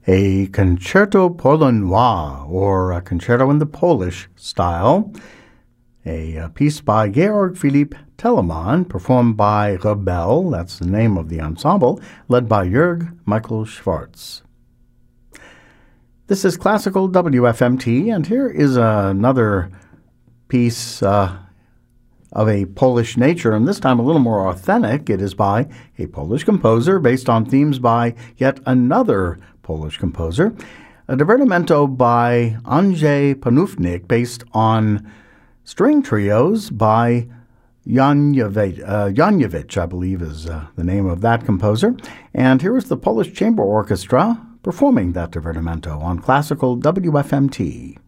a concerto polonois, or a concerto in the Polish style, a piece by Georg Philipp Telemann, performed by Rebell, that's the name of the ensemble, led by Jörg Michael Schwartz. This is Classical WFMT, and here is another piece of a Polish nature, and this time a little more authentic. It is by a Polish composer based on themes by yet another Polish composer, a divertimento by Andrzej Panufnik based on string trios by Janowicz, I believe is the name of that composer. And here is the Polish Chamber Orchestra performing that divertimento on Classical WFMT.